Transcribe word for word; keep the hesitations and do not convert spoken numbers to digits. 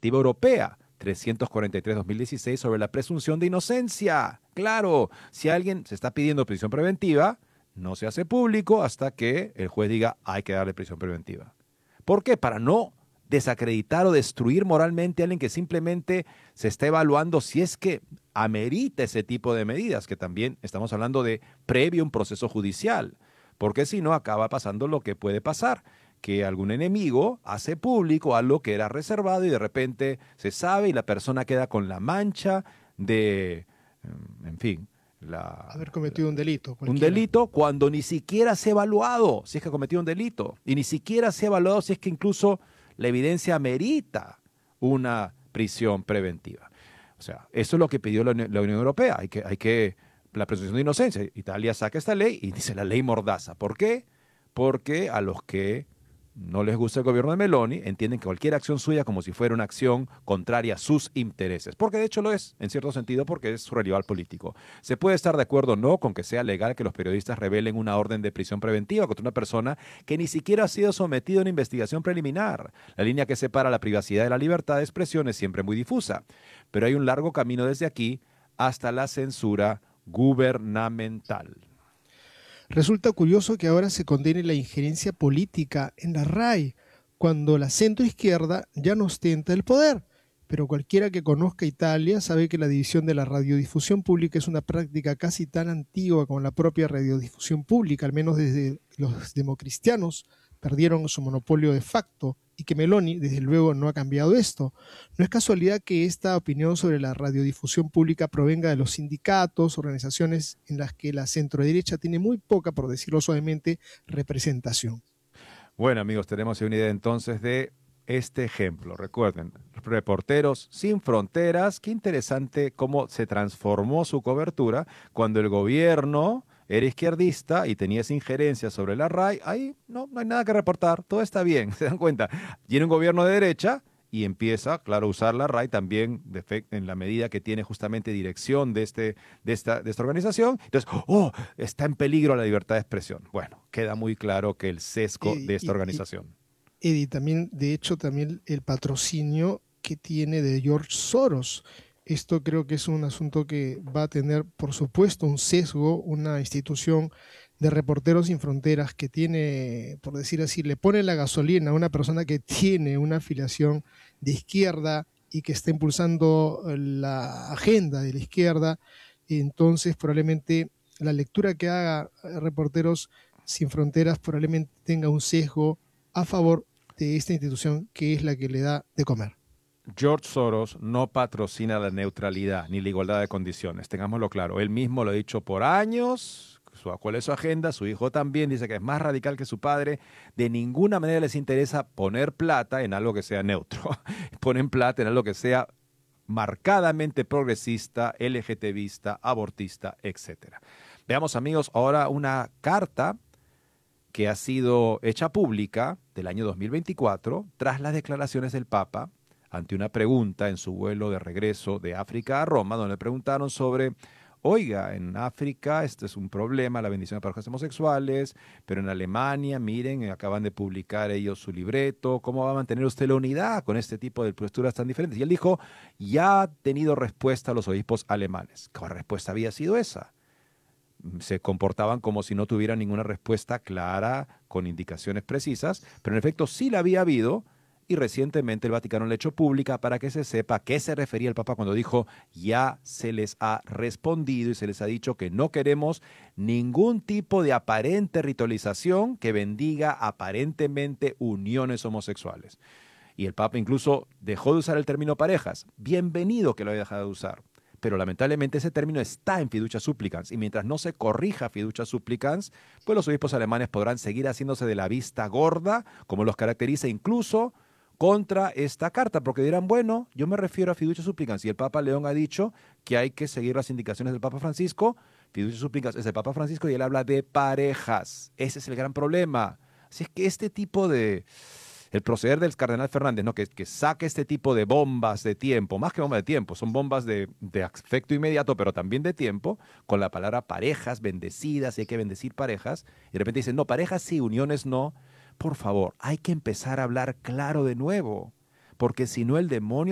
Directiva Europea trescientos cuarenta y tres dos mil dieciséis sobre la presunción de inocencia. Claro, si alguien se está pidiendo prisión preventiva, no se hace público hasta que el juez diga hay que darle prisión preventiva. ¿Por qué? Para no desacreditar o destruir moralmente a alguien que simplemente se está evaluando si es que amerita ese tipo de medidas, que también estamos hablando de previo a un proceso judicial, porque si no acaba pasando lo que puede pasar, que algún enemigo hace público algo que era reservado y de repente se sabe y la persona queda con la mancha de, en fin, la, Haber cometido un delito. un Cualquiera. delito cuando ni siquiera se ha evaluado si es que ha cometido un delito y ni siquiera se ha evaluado si es que incluso la evidencia amerita una prisión preventiva. O sea, eso es lo que pidió la, Uni- la Unión Europea. Hay que, hay que, la presunción de inocencia. Italia saca esta ley y dice la ley Mordaza. ¿Por qué? Porque a los que no les gusta el gobierno de Meloni entienden que cualquier acción suya como si fuera una acción contraria a sus intereses. Porque de hecho lo es, en cierto sentido, porque es su rival político. Se puede estar de acuerdo o no con que sea legal que los periodistas revelen una orden de prisión preventiva contra una persona que ni siquiera ha sido sometida a una investigación preliminar. La línea que separa la privacidad de la libertad de expresión es siempre muy difusa. Pero hay un largo camino desde aquí hasta la censura gubernamental. Resulta curioso que ahora se condene la injerencia política en la R A I, cuando la centroizquierda ya no ostenta el poder. Pero cualquiera que conozca Italia sabe que la división de la radiodifusión pública es una práctica casi tan antigua como la propia radiodifusión pública, al menos desde los democristianos perdieron su monopolio de facto, y que Meloni, desde luego, no ha cambiado esto. No es casualidad que esta opinión sobre la radiodifusión pública provenga de los sindicatos, organizaciones en las que la centroderecha tiene muy poca, por decirlo suavemente, representación. Bueno, amigos, tenemos una idea entonces de este ejemplo. Recuerden, Reporteros Sin Fronteras, qué interesante cómo se transformó su cobertura cuando el gobierno era izquierdista y tenía esa injerencia sobre la R A I. Ahí no, no hay nada que reportar, todo está bien, ¿se dan cuenta? Tiene un gobierno de derecha y empieza, claro, a usar la R A I también de fe- en la medida que tiene justamente dirección de, este, de, esta, de esta organización. Entonces, oh, está en peligro la libertad de expresión. Bueno, queda muy claro que el sesgo Y, de esta y, y organización. Eddie, también, de hecho, también el patrocinio que tiene de George Soros. Esto creo que es un asunto que va a tener, por supuesto, un sesgo, una institución de Reporteros Sin Fronteras que tiene, por decir así, le pone la gasolina a una persona que tiene una afiliación de izquierda y que está impulsando la agenda de la izquierda. Entonces, probablemente la lectura que haga Reporteros Sin Fronteras probablemente tenga un sesgo a favor de esta institución que es la que le da de comer. George Soros no patrocina la neutralidad ni la igualdad de condiciones, tengámoslo claro. Él mismo lo ha dicho por años, su, cuál es su agenda, su hijo también dice que es más radical que su padre. De ninguna manera les interesa poner plata en algo que sea neutro. Ponen plata en algo que sea marcadamente progresista, LGTBista, abortista, etcétera. Veamos, amigos, ahora una carta que ha sido hecha pública del año dos mil veinticuatro tras las declaraciones del Papa ante una pregunta en su vuelo de regreso de África a Roma, donde le preguntaron sobre, oiga, en África este es un problema, la bendición de parejas homosexuales, pero en Alemania, miren, acaban de publicar ellos su libreto, ¿cómo va a mantener usted la unidad con este tipo de posturas tan diferentes? Y él dijo, ya ha tenido respuesta a los obispos alemanes. ¿Qué respuesta había sido esa? Se comportaban como si no tuvieran ninguna respuesta clara, con indicaciones precisas, pero en efecto sí la había habido y recientemente el Vaticano la ha hecho pública para que se sepa a qué se refería el Papa cuando dijo ya se les ha respondido y se les ha dicho que no queremos ningún tipo de aparente ritualización que bendiga aparentemente uniones homosexuales. Y el Papa incluso dejó de usar el término parejas. Bienvenido que lo haya dejado de usar. Pero lamentablemente ese término está en fiducia supplicans y mientras no se corrija fiducia supplicans, pues los obispos alemanes podrán seguir haciéndose de la vista gorda, como los caracteriza incluso contra esta carta, porque dirán, bueno, yo me refiero a fiducia supplicans y el Papa León ha dicho que hay que seguir las indicaciones del Papa Francisco. Fiducia supplicans es el Papa Francisco y él habla de parejas. Ese es el gran problema. Así es que este tipo de... El proceder del cardenal Fernández, ¿no? que, que saque este tipo de bombas de tiempo, más que bombas de tiempo, son bombas de, de afecto inmediato, pero también de tiempo, con la palabra parejas, bendecidas, y hay que bendecir parejas, y de repente dicen, no, parejas sí, uniones no. Por favor, hay que empezar a hablar claro de nuevo, porque si no el demonio